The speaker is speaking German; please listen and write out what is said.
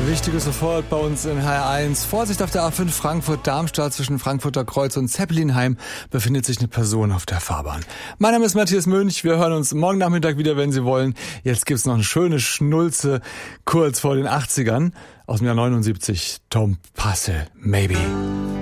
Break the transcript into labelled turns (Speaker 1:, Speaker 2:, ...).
Speaker 1: Wichtiges sofort bei uns in HR1. Vorsicht auf der A5 Frankfurt-Darmstadt zwischen Frankfurter Kreuz und Zeppelinheim befindet sich eine Person auf der Fahrbahn. Mein Name ist Matthias Münch. Wir hören uns morgen Nachmittag wieder, wenn Sie wollen. Jetzt gibt's noch eine schöne Schnulze kurz vor den 80ern aus dem Jahr 79. Tom Passe, Maybe.